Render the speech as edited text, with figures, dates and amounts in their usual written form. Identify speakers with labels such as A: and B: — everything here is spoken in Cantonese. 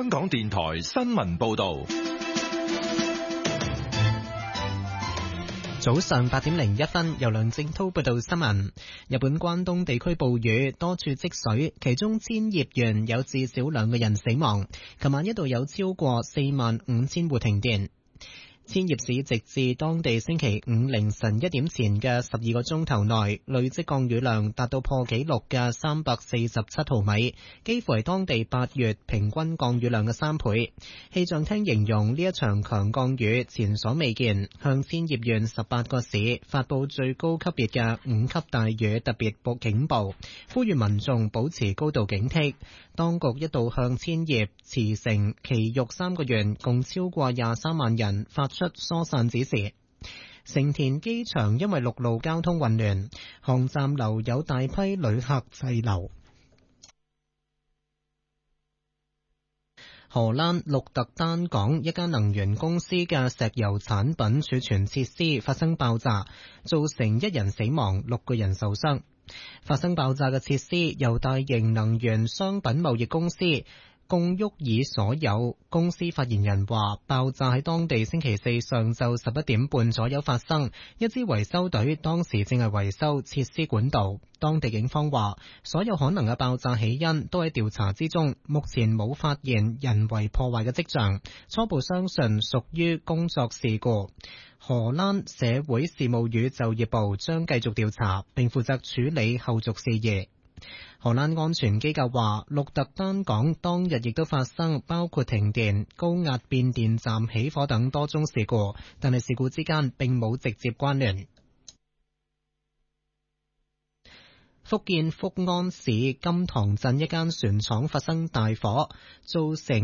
A: 香港電台新聞報道。
B: 早上8:01，由梁正濤報道新聞。日本關東地區暴雨，多處積水，其中千葉縣有至少2個人死亡。琴晚一度有超過45000戶停電。千葉市直至當地星期五凌晨1點前嘅12個鐘頭內，累積降雨量達到破紀錄嘅347毫米，幾乎係當地8月平均降雨量嘅3倍。氣象廳形容呢一場強降雨前所未見，向千葉縣18個市發佈最高級別嘅5級大雨特別警報，呼籲民眾保持高度警惕。當局一度向千葉、茨城、埼玉3個縣共超過23萬人發出疏散指示。成田機場因為陸路交通混亂，航站樓有大批旅客滯留。荷蘭鹿特丹港一間能源公司嘅石油產品儲存設施發生爆炸，造成1人死亡，6個人受傷。發生爆炸嘅設施由大型能源商品貿易公司共沃爾所有。公司發言人話，爆炸喺當地星期四上晝11點半左右發生，一支維修隊當時正係維修設施管道。當地警方話，所有可能嘅爆炸起因都喺調查之中，目前冇發現人為破壞嘅跡象，初步相信屬於工作事故。荷蘭社會事務與就業部將繼續調查，並負責處理後續事宜。荷蘭安全機構話，鹿特丹港當日亦都發生包括停電、高壓變電站起火等多宗事故，但係事故之間並冇直接關聯。福建福安市金塘鎮一間船廠發生大火，造成